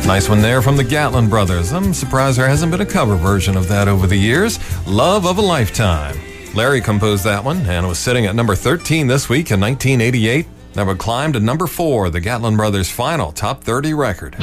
Nice one there from the Gatlin Brothers. I'm surprised there hasn't been a cover version of that over the years. Love of a Lifetime. Larry composed that one and was sitting at number 13 this week in 1988. That would climb to number 4, the Gatlin Brothers' final top 30 record.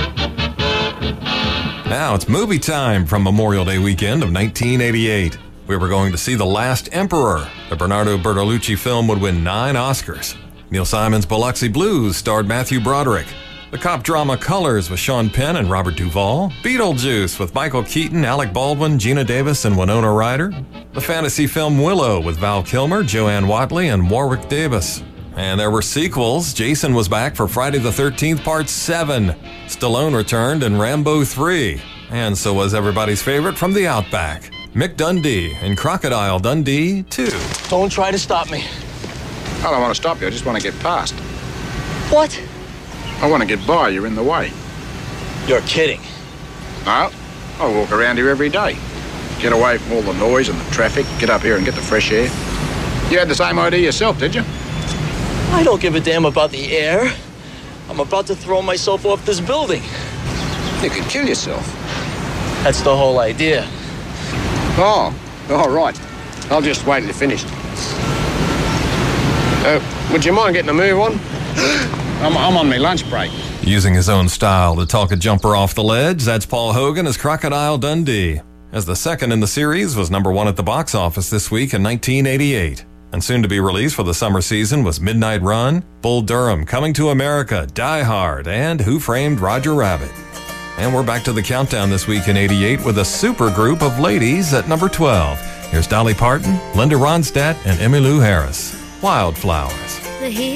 Now it's movie time from Memorial Day weekend of 1988. We were going to see The Last Emperor. The Bernardo Bertolucci film would win 9 Oscars. Neil Simon's Biloxi Blues starred Matthew Broderick. The cop drama Colors with Sean Penn and Robert Duvall. Beetlejuice with Michael Keaton, Alec Baldwin, Gina Davis, and Winona Ryder. The fantasy film Willow with Val Kilmer, Joanne Watley, and Warwick Davis. And there were sequels. Jason was back for Friday the 13th Part 7. Stallone returned in Rambo 3. And so was everybody's favorite from the Outback, Mick Dundee in Crocodile Dundee 2. Don't try to stop me. I don't want to stop you, I just want to get past. What? I want to get by, you're in the way. You're kidding. No, I walk around here every day. Get away from all the noise and the traffic, get up here and get the fresh air. You had the same idea yourself, did you? I don't give a damn about the air. I'm about to throw myself off this building. You could kill yourself. That's the whole idea. Oh, all right. I'll just wait till you're finished. Would you mind getting a move on? I'm on my lunch break. Using his own style to talk a jumper off the ledge, that's Paul Hogan as Crocodile Dundee. As the second in the series was number 1 at the box office this week in 1988. And soon to be released for the summer season was Midnight Run, Bull Durham, Coming to America, Die Hard, and Who Framed Roger Rabbit. And we're back to the countdown this week in 88 with a super group of ladies at number 12. Here's Dolly Parton, Linda Ronstadt, and Emmylou Harris. Wildflowers.